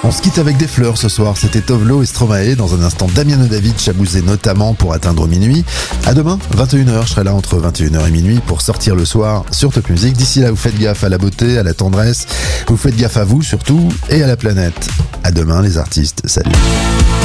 On se quitte avec des fleurs ce soir, c'était Tovlo et Stromae. Dans un instant, Damien David, Chabouzé notamment pour atteindre minuit. À demain, 21h, je serai là entre 21h et minuit pour sortir le soir sur Top Music. D'ici là, vous faites gaffe à la beauté, à la tendresse, vous faites gaffe à vous surtout et à la planète. À demain les artistes, salut.